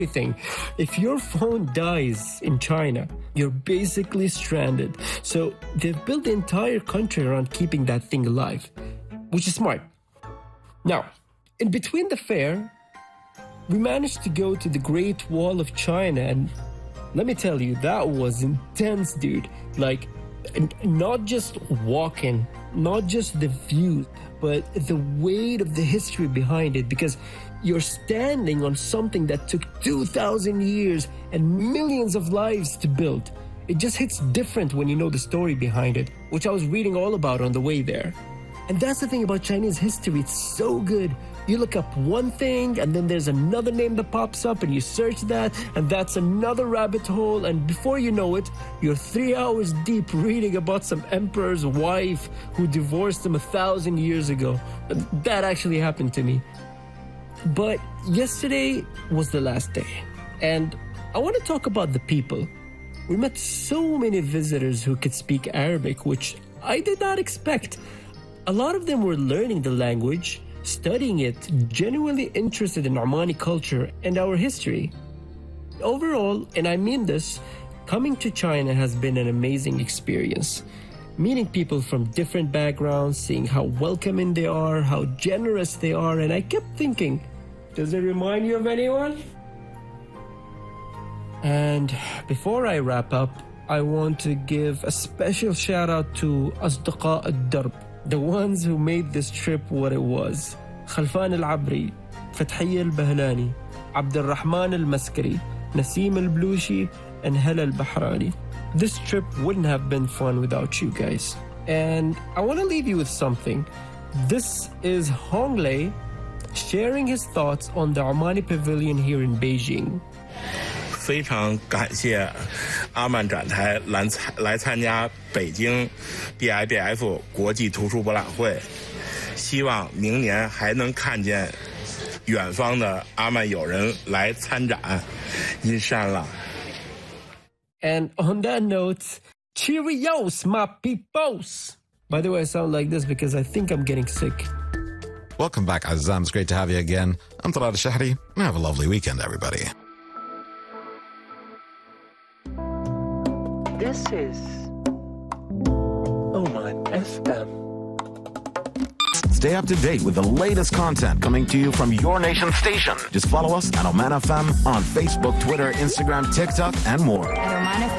everything. If your phone dies in China, you're basically stranded. So they've built the entire country around keeping that thing alive, which is smart. Now, in between the fair, we managed to go to the Great Wall of China, and let me tell you, that was intense, dude. Like, not just walking, not just the view, but the weight of the history behind it, because you're standing on something that took 2,000 years and millions of lives to build. It just hits different when you know the story behind it, which I was reading all about on the way there. And that's the thing about Chinese history, it's so good. You look up one thing and then there's another name that pops up and you search that and that's another rabbit hole, and before you know it, you're 3 hours deep reading about some emperor's wife who divorced him 1,000 years ago. That actually happened to me. But yesterday was the last day, and I want to talk about the people. We met so many visitors who could speak Arabic, which I did not expect. A lot of them were learning the language, studying it, genuinely interested in Omani culture and our history. Overall, and I mean this, coming to China has been an amazing experience. Meeting people from different backgrounds, seeing how welcoming they are, how generous they are, and I kept thinking, does it remind you of anyone? And before I wrap up, I want to give a special shout out to Asdaqa al-Darb, the ones who made this trip what it was. Khalfan al-Abri, Fathiya al-Bahlani, Abdul Rahman al-Maskari, Nasim al-Blushi, and Hala al-Bahrani. This trip wouldn't have been fun without you guys. And I want to leave you with something. This is Hong Lei sharing his thoughts on the Omani Pavilion here in Beijing. 非常感谢阿曼展台来参加北京 BIBF 国际图书博览会，希望明年还能看见远方的阿曼友人来参展，因山了。 And on that note, cheerios, my peoples! By the way, I sound like this because I think I'm getting sick. Welcome back, Azam. It's great to have you again. I'm Talal Shahri, and have a lovely weekend, everybody. This is Oman FM. Stay up to date with the latest content coming to you from your nation station. Just follow us at Oman FM on Facebook, Twitter, Instagram, TikTok, and more. At Oman FM.